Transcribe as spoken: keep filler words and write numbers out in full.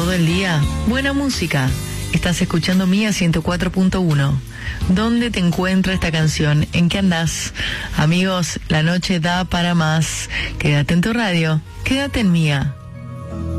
todo el día, buena música. Estás escuchando Mía ciento cuatro punto uno. ¿Dónde te encuentra esta canción? ¿En qué andás? Amigos, la noche da para más. Quédate en tu radio, quédate en Mía.